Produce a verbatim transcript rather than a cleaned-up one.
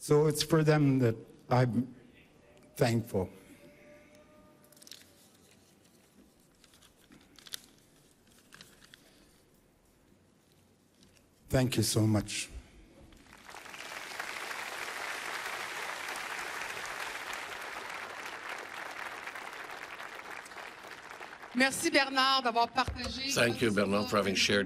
So it's for them that I'm thankful. Thank you so much. Merci Bernard d'avoir partagé. Thank you, Bernard, for having shared